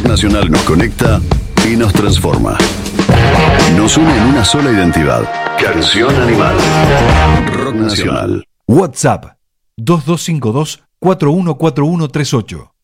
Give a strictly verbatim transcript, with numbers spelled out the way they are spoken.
nacional nos conecta y nos transforma. Nos une en una sola identidad. Canción Animal. Rock Nacional. WhatsApp dos dos cinco dos, cuatro uno cuatro uno tres ocho.